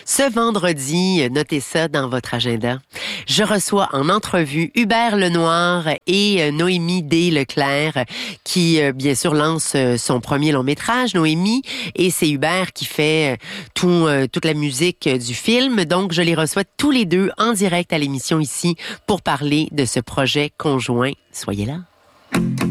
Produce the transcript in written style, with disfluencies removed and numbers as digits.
Ce vendredi, notez ça dans votre agenda, je reçois en entrevue Hubert Lenoir et Noémie D. Leclerc qui, bien sûr, lance son premier long-métrage, Noémie, et c'est Hubert qui fait toute la musique du film. Donc, je les reçois tous les deux en direct à l'émission ici pour parler de ce projet conjoint. Soyez là.